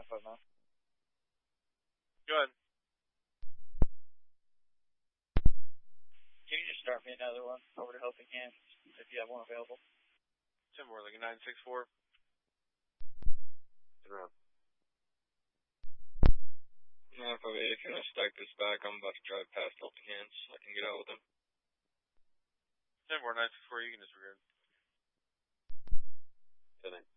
959. Go ahead. Can you just start me another one over to Helping Hands if you have one available? 10 more, like a 964. Around. 958, if you want to stack this back, I'm about to drive past Helping Hands so I can get out with him. 10 more, 964, you can disregard. 10